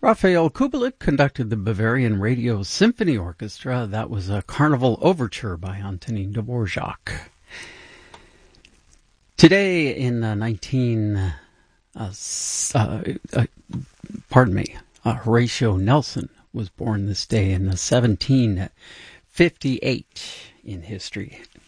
Raphael Kubelik conducted the Bavarian Radio Symphony Orchestra. That was a Carnival Overture by Antonin Dvorak. Today in Horatio Nelson was born this day in 1758 in history.